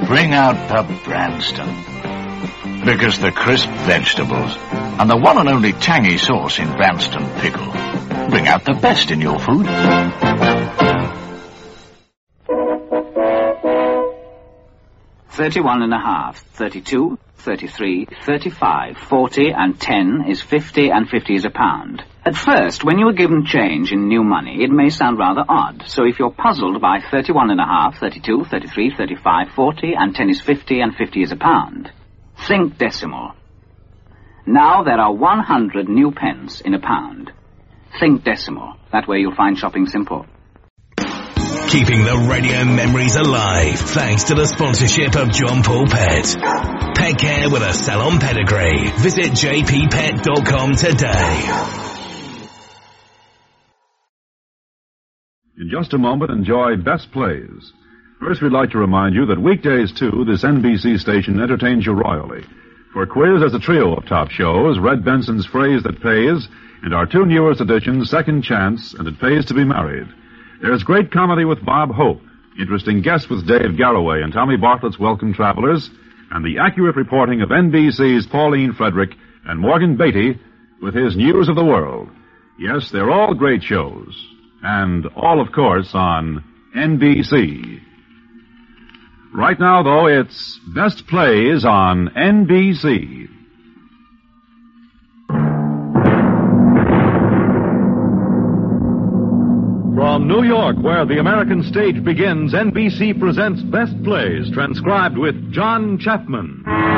Bring out the Branston. Because the crisp vegetables and the one and only tangy sauce in Branston pickle bring out the best in your food. 31.5, 32, 33, 35, 40 and 10 is 50 and 50 is a pound. At first, when you are given change in new money, it may sound rather odd. So if you're puzzled by 31.5, 32, 33, 35, 40 and 10 is 50 and 50 is a pound, think decimal. Now there are 100 new pence in a pound. Think decimal. That way you'll find shopping simple. Keeping the radio memories alive thanks to the sponsorship of John Paul Pet. Pet care with a salon pedigree. Visit jppet.com today. In just a moment, enjoy Best Plays. First, we'd like to remind you that weekdays, too, this NBC station entertains you royally. For Quiz as a trio of top shows, Red Benson's Phrase That Pays, and our two newest editions, Second Chance and It Pays to Be Married. There's great comedy with Bob Hope, interesting guests with Dave Garroway and Tommy Bartlett's Welcome Travelers, and the accurate reporting of NBC's Pauline Frederick and Morgan Beatty with his News of the World. Yes, they're all great shows, and all, of course, on NBC. Right now, though, it's Best Plays on NBC. From New York, where the American stage begins, NBC presents Best Plays, transcribed with John Chapman.